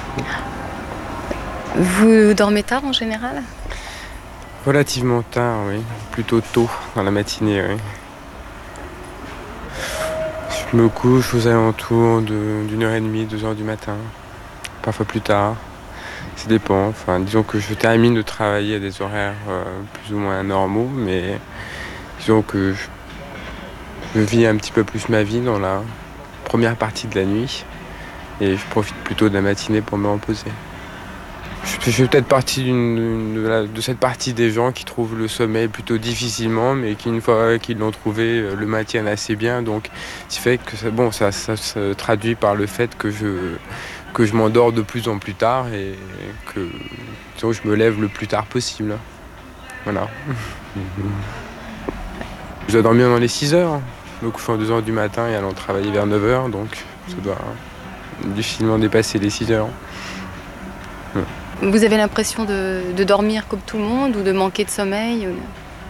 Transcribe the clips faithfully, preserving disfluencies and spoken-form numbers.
Vous dormez tard en général? Relativement tard, oui. Plutôt tôt dans la matinée, oui. Je me couche aux alentours de, d'une heure et demie, deux heures du matin. Parfois plus tard. Ça dépend. Enfin, disons que je termine de travailler à des horaires euh, plus ou moins normaux, mais disons que je, je vis un petit peu plus ma vie dans la première partie de la nuit et je profite plutôt de la matinée pour me reposer. Je, je fais peut-être partie d'une, de, la- de cette partie des gens qui trouvent le sommeil plutôt difficilement, mais qui, une fois qu'ils l'ont trouvé, euh, le maintiennent assez bien. Donc, ce qui fait que ça, bon, ça, ça se traduit par le fait que je, que je m'endors de plus en plus tard et que disons, je me lève le plus tard possible. Voilà. Je dois dormir dans les six heures. Je me couche à deux heures du matin et allant travailler vers neuf heures, donc ça doit difficilement dépasser les six heures. Vous avez l'impression de, de dormir comme tout le monde ou de manquer de sommeil ou...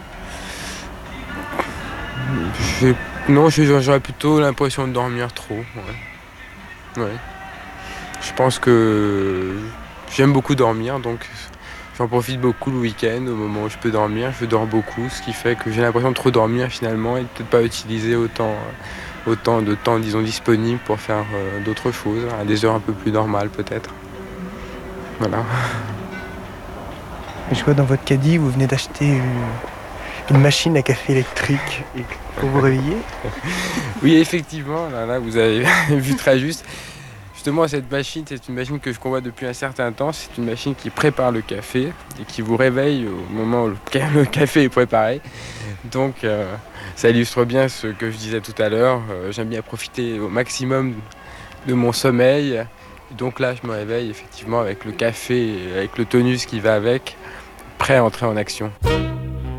Je- non, je- j'aurais plutôt l'impression de dormir trop. Ouais. Ouais. Je pense que j'aime beaucoup dormir, donc j'en profite beaucoup le week-end, au moment où je peux dormir. Je dors beaucoup, ce qui fait que j'ai l'impression de trop dormir finalement et de peut-être pas utiliser autant, autant de temps, disons, disponible pour faire euh, d'autres choses, à des heures un peu plus normales peut-être. Voilà. Je vois dans votre caddie, vous venez d'acheter une, une machine à café électrique et pour vous réveiller. Oui, effectivement, là, là vous avez vu très juste. Justement, cette machine, c'est une machine que je convoite depuis un certain temps. C'est une machine qui prépare le café et qui vous réveille au moment où le ca- le café est préparé. Donc, euh, ça illustre bien ce que je disais tout à l'heure. Euh, j'aime bien profiter au maximum de mon sommeil. Donc là, je me réveille effectivement avec le café et avec le tonus qui va avec, prêt à entrer en action.